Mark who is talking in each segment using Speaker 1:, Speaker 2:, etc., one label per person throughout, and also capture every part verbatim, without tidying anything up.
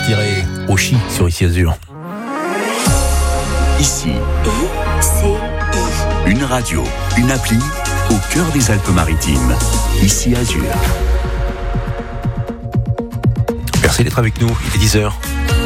Speaker 1: partirez au Chi sur Ici Azur.
Speaker 2: Ici,
Speaker 3: I C I.
Speaker 2: une radio, une appli au cœur des Alpes-Maritimes. Ici Azur.
Speaker 1: Merci d'être avec nous, il est dix heures.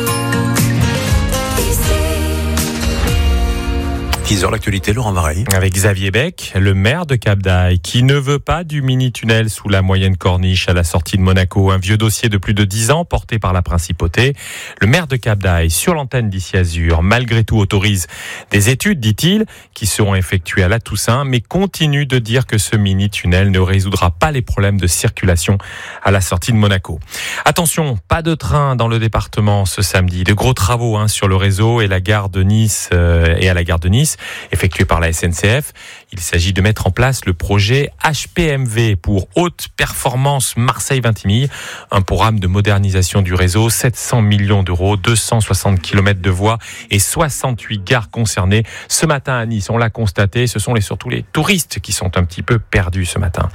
Speaker 1: dix heures, l'actualité, Laurent Vareille.
Speaker 4: Avec Xavier Bec, le maire de Cap-d'Aille, qui ne veut pas du mini-tunnel sous la moyenne corniche à la sortie de Monaco. Un vieux dossier de plus de dix ans porté par la principauté. Le maire de Cap-d'Aille, sur l'antenne d'Ici Azur, malgré tout autorise des études, dit-il, qui seront effectuées à la Toussaint, mais continue de dire que ce mini-tunnel ne résoudra pas les problèmes de circulation à la sortie de Monaco. Attention, pas de train dans le département ce samedi. De gros travaux hein, sur le réseau et la gare de Nice euh, et à la gare de Nice. Effectué par la S N C F. Il s'agit de mettre en place le projet H P M V pour Haute Performance Marseille-Vintimille, un programme de modernisation du réseau, sept cents millions d'euros, deux cent soixante kilomètres de voies et soixante-huit gares concernées. Ce matin à Nice, on l'a constaté, ce sont les, surtout les touristes qui sont un petit peu perdus ce matin.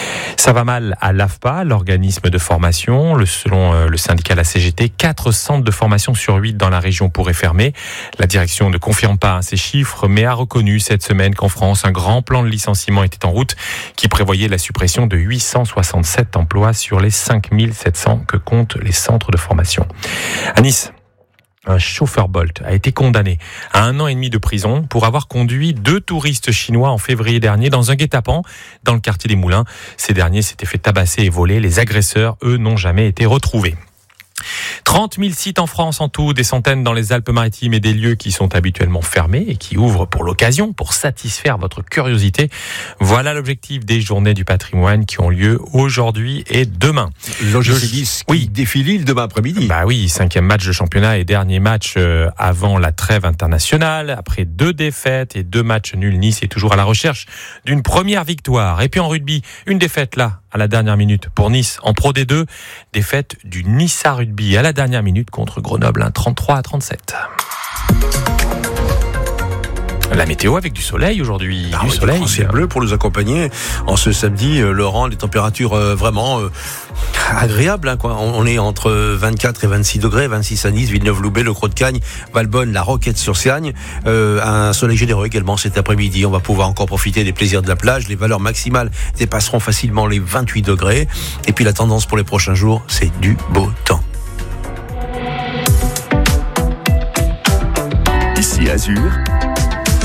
Speaker 4: Ça va mal à l'A F P A, l'organisme de formation. Le, selon euh, le syndicat la C G T, quatre centres de formation sur huit dans la région pourraient fermer. La direction ne confirme pas hein, ces chiffres, mais a reconnu cette semaine qu'en France, un grand plan de licenciement était en route qui prévoyait la suppression de huit cent soixante-sept emplois sur les cinq mille sept cents que comptent les centres de formation. À Nice, un chauffeur Bolt a été condamné à un an et demi de prison pour avoir conduit deux touristes chinois en février dernier dans un guet-apens dans le quartier des Moulins. Ces derniers s'étaient fait tabasser et voler. Les agresseurs, eux, n'ont jamais été retrouvés. trente mille sites en France en tout, des centaines dans les Alpes-Maritimes et des lieux qui sont habituellement fermés et qui ouvrent pour l'occasion, pour satisfaire votre curiosité. Voilà l'objectif des Journées du patrimoine qui ont lieu aujourd'hui et demain.
Speaker 1: L'O G C dix qui
Speaker 4: oui.
Speaker 1: défile demain après-midi.
Speaker 4: Bah oui, cinquième match de championnat et dernier match avant la trêve internationale. Après deux défaites et deux matchs nuls, Nice est toujours à la recherche d'une première victoire. Et puis en rugby, une défaite là, à la dernière minute pour Nice en Pro D deux. Défaite du Nissa Rugby à la dernière minute contre Grenoble, un trente-trois à trente-sept. La météo avec du soleil aujourd'hui.
Speaker 1: Ah,
Speaker 4: du
Speaker 1: oui,
Speaker 4: soleil.
Speaker 1: C'est bleu pour nous accompagner en ce samedi. Euh, Laurent, les températures euh, vraiment euh, agréables. Hein, quoi. On, on est entre vingt-quatre et vingt-six degrés, vingt-six à Nice, Villeneuve-Loubet, le Croc-de-Cagne, Valbonne, la Roquette-sur-Siagne. Euh, un soleil généreux également cet après-midi. On va pouvoir encore profiter des plaisirs de la plage. Les valeurs maximales dépasseront facilement les vingt-huit degrés. Et puis la tendance pour les prochains jours, c'est du beau temps.
Speaker 2: Ici Azur.